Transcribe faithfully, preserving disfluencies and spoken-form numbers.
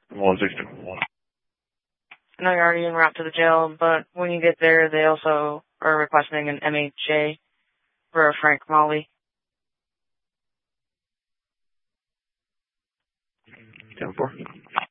one sixty. I know you're already en route to the jail, but when you get there, they also are requesting an M H A for Frank Molly. ten four.